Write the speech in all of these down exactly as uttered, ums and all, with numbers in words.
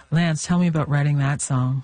Lance, tell me about writing that song.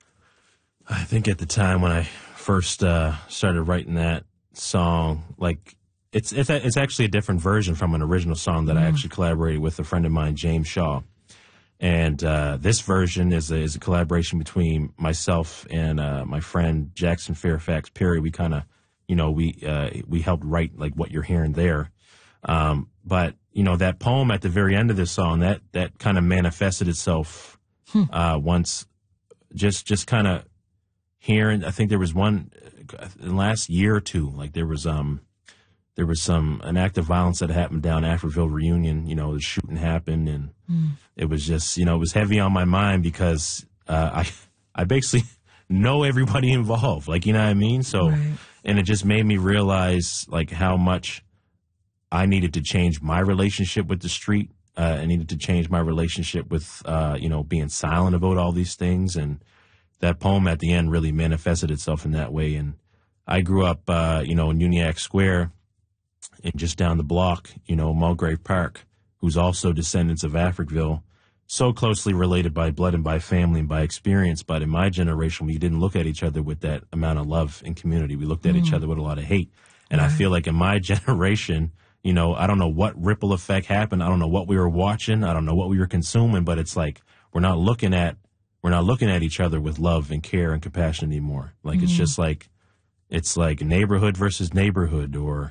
I think at the time when I first uh, started writing that song, like it's it's a, it's actually a different version from an original song that mm. I actually collaborated with a friend of mine, James Shaw. And uh, this version is a, is a collaboration between myself and uh, my friend Jackson Fairfax Perry. We kind of, you know, we uh, we helped write like what you're hearing there. Um, but you know, that poem at the very end of this song, that that kind of manifested itself hmm. uh, once, just just kind of hearing. I think there was one in the last year or two, like there was um there was some an act of violence that happened down Africville Reunion. You know, the shooting happened, and mm. it was just, you know, it was heavy on my mind because uh, I I basically know everybody involved, like, you know what I mean. So, right. And it just made me realize like how much I needed to change my relationship with the street. Uh, I needed to change my relationship with uh, you know, being silent about all these things, and that poem at the end really manifested itself in that way. And I grew up, uh, you know, in Uniacke Square. And just down the block, you know, Mulgrave Park, who's also descendants of Africville, so closely related by blood and by family and by experience. But in my generation, we didn't look at each other with that amount of love and community. We looked at mm. each other with a lot of hate. And right. I feel like in my generation, you know, I don't know what ripple effect happened. I don't know what we were watching. I don't know what we were consuming. But it's like we're not looking at we're not looking at each other with love and care and compassion anymore. Like mm. it's just like it's like neighborhood versus neighborhood, or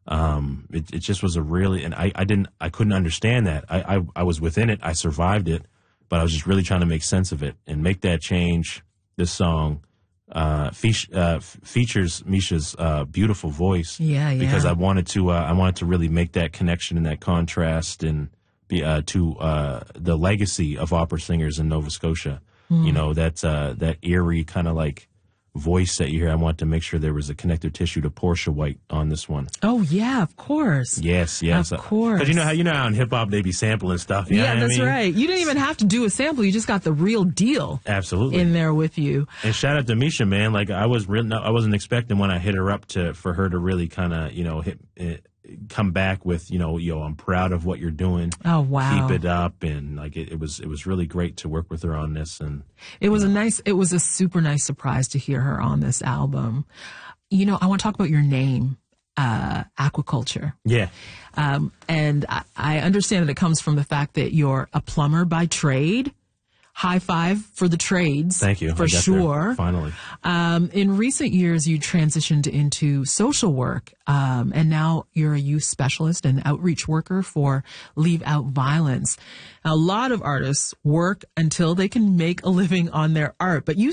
Um, it, it just was a really, and I, I didn't, I couldn't understand that. I, I, I was within it. I survived it, but I was just really trying to make sense of it and make that change. This song, uh, fe- uh features Misha's, uh, beautiful voice. Yeah, yeah. Because I wanted to, uh, I wanted to really make that connection and that contrast and be, uh, to, uh, the legacy of opera singers in Nova Scotia. Mm. You know, that's, uh, that eerie kind of like voice that you hear. I want to make sure there was a connective tissue to Portia White on this one. Oh yeah, of course. Yes, yes, of course. Because you know how you know how in hip hop they be sampling stuff. You yeah, know that's I mean? right. You didn't even have to do a sample. You just got the real deal. Absolutely. In there with you. And shout out to Misha, man. Like I was real. I wasn't expecting when I hit her up to for her to really kind of you know hit. hit come back with, you know, yo, I'm proud of what you're doing. Oh, wow. Keep it up. And like, it, it was, it was really great to work with her on this. And it was know. a nice, it was a super nice surprise to hear her on this album. You know, I want to talk about your name, uh, Aquaculture. Yeah. Um, and I, I understand that it comes from the fact that you're a plumber by trade. High five for the trades. Thank you. For sure. There, finally. Um, in recent years, you transitioned into social work, um, and now you're a youth specialist and outreach worker for Leave Out Violence. A lot of artists work until they can make a living on their art, but you